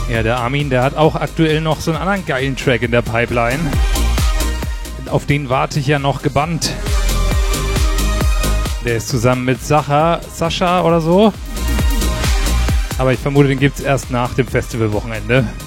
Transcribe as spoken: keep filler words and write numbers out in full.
Ja, der Armin, der hat auch aktuell noch so einen anderen geilen Track in der Pipeline. Auf den warte ich ja noch gebannt. Der ist zusammen mit Sacha, Sascha oder so. Aber ich vermute, den gibt's erst nach dem Festivalwochenende.